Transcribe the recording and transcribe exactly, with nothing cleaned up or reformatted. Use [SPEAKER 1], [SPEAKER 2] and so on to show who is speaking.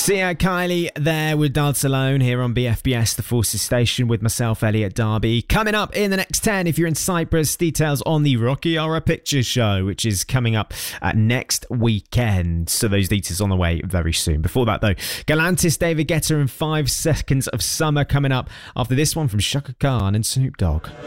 [SPEAKER 1] Sia Kylie there with Dance Alone here on B F B S, the Forces Station, with myself, Elliot Darby. Coming up in the next ten, if you're in Cyprus, details on the Rocky Horror Picture Show, which is coming up uh, next weekend. So those details on the way very soon. Before that, though, Galantis, David Guetta and Five Seconds of Summer coming up after this one from Shaka Khan and Snoop Dogg.